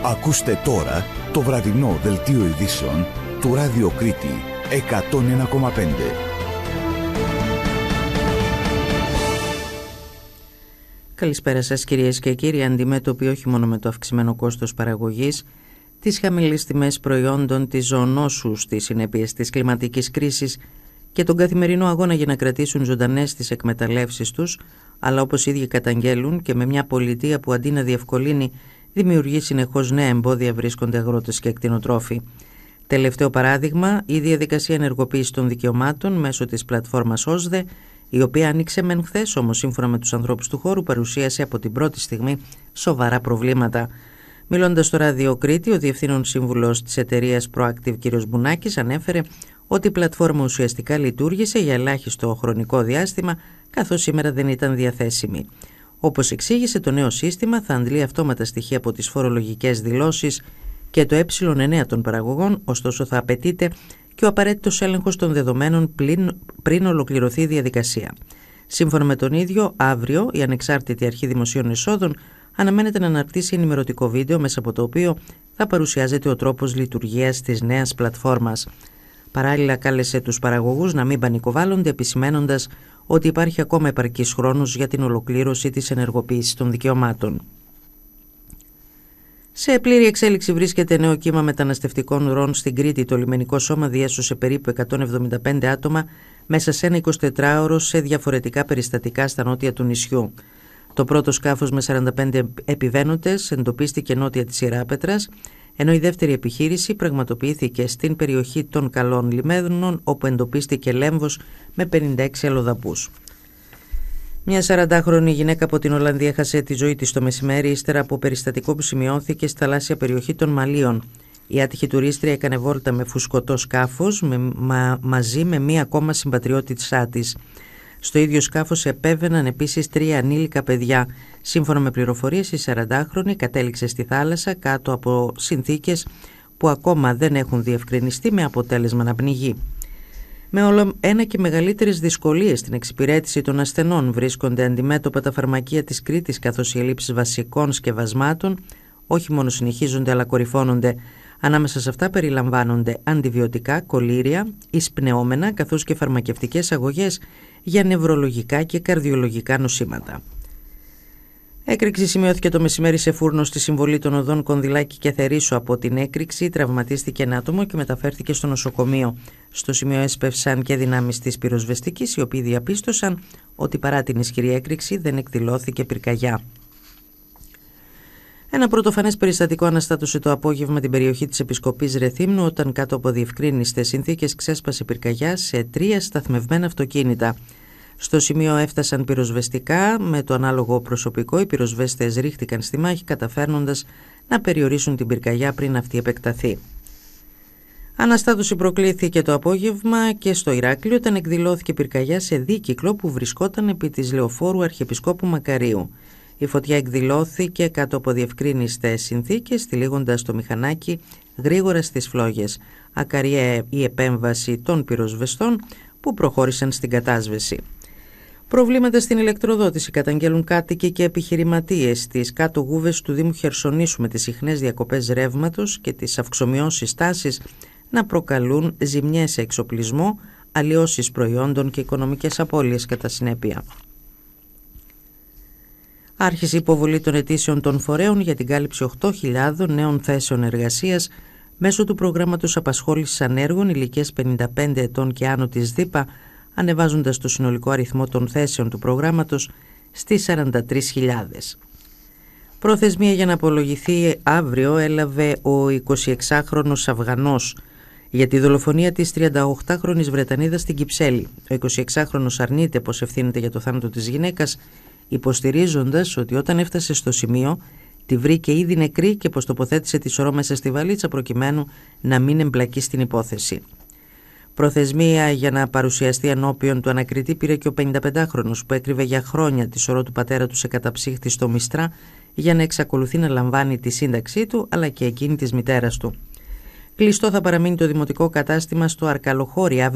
Ακούστε τώρα το βραδινό δελτίο ειδήσεων του Ράδιο Κρήτη 101,5. Καλησπέρα σας κυρίες και κύριοι. Αντιμέτωποι όχι μόνο με το αυξημένο κόστος παραγωγής, τις χαμηλές τιμές προϊόντων, τις ζωονόσους, τις συνέπειες της κλιματικής κρίσης και τον καθημερινό αγώνα για να κρατήσουν ζωντανές τις εκμεταλλεύσεις τους, αλλά όπως οι ίδιοι καταγγέλουν και με μια πολιτεία που αντί να διευκολύνει δημιουργεί συνεχώς νέα εμπόδια, βρίσκονται αγρότες και κτηνοτρόφοι. Τελευταίο παράδειγμα, η διαδικασία ενεργοποίησης των δικαιωμάτων μέσω της πλατφόρμας ΩΣΔΕ, η οποία άνοιξε μεν χθες, όμως σύμφωνα με τους ανθρώπους του χώρου παρουσίασε από την πρώτη στιγμή σοβαρά προβλήματα. Μιλώντας στο Ράδιο Κρήτη, ο Διευθύνων Σύμβουλος της εταιρείας Proactive κ. Μπουνάκης ανέφερε ότι η πλατφόρμα ουσιαστικά λειτουργήσε για ελάχιστο χρονικό διάστημα, καθώς σήμερα δεν ήταν διαθέσιμη. Όπως εξήγησε, το νέο σύστημα θα αντλεί αυτόματα στοιχεία από τις φορολογικές δηλώσεις και το ε9 των παραγωγών, ωστόσο θα απαιτείται και ο απαραίτητος έλεγχος των δεδομένων πριν ολοκληρωθεί η διαδικασία. Σύμφωνα με τον ίδιο, αύριο η Ανεξάρτητη Αρχή Δημοσίων Εσόδων αναμένεται να αναρτήσει ενημερωτικό βίντεο μέσα από το οποίο θα παρουσιάζεται ο τρόπος λειτουργίας της νέας πλατφόρμας. Παράλληλα, κάλεσε τους παραγωγούς να μην πανικοβάλλονται, επισημένοντας ότι υπάρχει ακόμα επαρκής χρόνος για την ολοκλήρωση της ενεργοποίησης των δικαιωμάτων. Σε πλήρη εξέλιξη βρίσκεται νέο κύμα μεταναστευτικών ροών στην Κρήτη. Το λιμενικό σώμα διέσωσε περίπου 175 άτομα μέσα σε ένα 24ωρο σε διαφορετικά περιστατικά στα νότια του νησιού. Το πρώτο σκάφος με 45 επιβαίνοντες εντοπίστηκε νότια της Ιεράπετρας, ενώ η δεύτερη επιχείρηση πραγματοποιήθηκε στην περιοχή των Καλών Λιμένων, όπου εντοπίστηκε λέμβος με 56 αλλοδαπούς. Μια 40χρονη γυναίκα από την Ολλανδία έχασε τη ζωή της το μεσημέρι ύστερα από περιστατικό που σημειώθηκε στη θαλάσσια περιοχή των Μαλίων. Η άτυχη τουρίστρια έκανε βόλτα με φουσκωτό σκάφος μαζί με μία ακόμα συμπατριώτησά της. Στο ίδιο σκάφος επέβαιναν επίσης 3 ανήλικα παιδιά. Σύμφωνα με πληροφορίες, η 40χρονη κατέληξε στη θάλασσα κάτω από συνθήκες που ακόμα δεν έχουν διευκρινιστεί, με αποτέλεσμα να πνιγεί. Με όλο ένα και μεγαλύτερες δυσκολίες στην εξυπηρέτηση των ασθενών βρίσκονται αντιμέτωπα τα φαρμακεία της Κρήτης, καθώς οι ελλείψεις βασικών σκευασμάτων όχι μόνο συνεχίζονται αλλά κορυφώνονται. Ανάμεσα σε αυτά περιλαμβάνονται αντιβιωτικά, κολήρια, εισπνεώμενα, καθώς και φαρμακευτικές αγωγές για νευρολογικά και καρδιολογικά νοσήματα. Έκρηξη σημειώθηκε το μεσημέρι σε φούρνο στη συμβολή των οδών Κονδυλάκη και Θερίσου. Από την έκρηξη τραυματίστηκε ένα άτομο και μεταφέρθηκε στο νοσοκομείο. Στο σημείο έσπευσαν και δυνάμεις της πυροσβεστικής, οι οποίοι διαπίστωσαν ότι παρά την ισχυρή έκρηξη δεν εκδηλώθηκε πυρκαγιά. Ένα πρωτοφανές περιστατικό αναστάτωσε το απόγευμα την περιοχή της Επισκοπής Ρεθύμνου, όταν κάτω από διευκρίνιστες συνθήκες ξέσπασε πυρκαγιά σε 3 σταθμευμένα αυτοκίνητα. Στο σημείο έφτασαν πυροσβεστικά με το ανάλογο προσωπικό. Οι πυροσβέστες ρίχτηκαν στη μάχη, καταφέρνοντας να περιορίσουν την πυρκαγιά πριν αυτή επεκταθεί. Αναστάτωση προκλήθηκε το απόγευμα και στο Ηράκλειο, όταν εκδηλώθηκε πυρκαγιά σε δίκυκλο που βρισκόταν επί της λεωφόρου Αρχιεπισκόπου Μακαρίου. Η φωτιά εκδηλώθηκε κάτω από διευκρίνιστες συνθήκες, τυλίγοντας το μηχανάκι γρήγορα στις φλόγες. Ακαρία η επέμβαση των πυροσβεστών που προχώρησαν στην κατάσβεση. Προβλήματα στην ηλεκτροδότηση καταγγέλουν κάτοικοι και επιχειρηματίες στις κάτω γούβες του Δήμου Χερσονήσου, με τις συχνές διακοπές ρεύματος και τις αυξομοιώσεις τάσεις να προκαλούν ζημιές σε εξοπλισμό, αλλοιώσεις προϊόντων και οικονομικές απώλειες κατά συνέπεια. Άρχισε η υποβολή των αιτήσεων των φορέων για την κάλυψη 8.000 νέων θέσεων εργασίας μέσω του προγράμματος απασχόλησης ανέργων ηλικίας 55 ετών και άνω της ΔΥΠΑ, ανεβάζοντας το συνολικό αριθμό των θέσεων του προγράμματος στις 43.000. Προθεσμία για να απολογηθεί αύριο έλαβε ο 26χρονος Αφγανός για τη δολοφονία της 38χρονης Βρετανίδας στην Κυψέλη. Ο 26χρονος αρνείται πως ευθύνεται για το θάνατο της γυναίκας, υποστηρίζοντας ότι όταν έφτασε στο σημείο τη βρήκε ήδη νεκρή και πως τοποθέτησε τη σωρό μέσα στη βαλίτσα προκειμένου να μην εμπλακεί στην υπόθεση. Προθεσμία για να παρουσιαστεί ενώπιον του ανακριτή πήρε και ο 55χρονος που έκρυβε για χρόνια τη σωρό του πατέρα του σε καταψύχτη στο Μιστρά για να εξακολουθεί να λαμβάνει τη σύνταξή του αλλά και εκείνη της μητέρας του. Κλειστό θα παραμείνει το δημοτικό κατάστημα στο Αρκαλοχώρι